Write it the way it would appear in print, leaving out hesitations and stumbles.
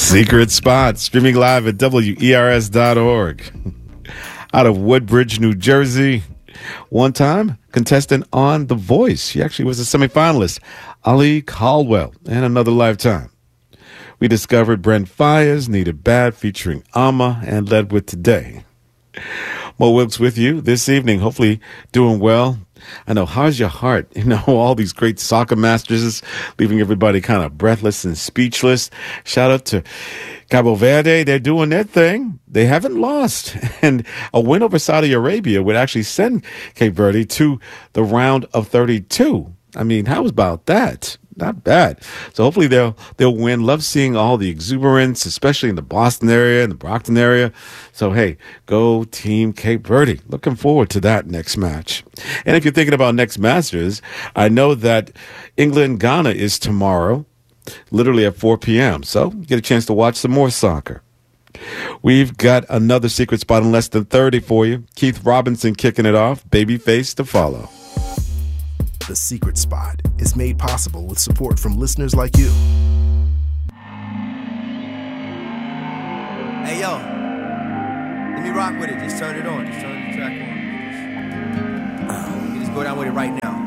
Secret Spot, streaming live at WERS.org. Out of Woodbridge, New Jersey. One time, contestant on The Voice. She actually was a semifinalist. Ali Caldwell, and Another Lifetime. We discovered Brent Fires, Needed Bad, featuring Amma, and led with Today. Mo Wilkes with you this evening. Hopefully doing well. I know, how's your heart? You know, all these great soccer masters leaving everybody kind of breathless and speechless. Shout out to Cabo Verde. They're doing their thing. They haven't lost. And a win over Saudi Arabia would actually send Cape Verde to the round of 32. I mean, how about that? Not bad. So hopefully they'll win. Love seeing all the exuberance, especially in the Boston area and the Brockton area. So, hey, go Team Cape Verde. Looking forward to that next match. And if you're thinking about next Masters, I know that England-Ghana is tomorrow, literally at 4 p.m. So get a chance to watch some more soccer. We've got another secret spot in less than 30 for you. Keith Robinson kicking it off. Babyface to follow. The Secret Spot is made possible with support from listeners like you. Hey, yo, let me rock with it. Just turn it on. Just turn the track on. We just go down with it right now.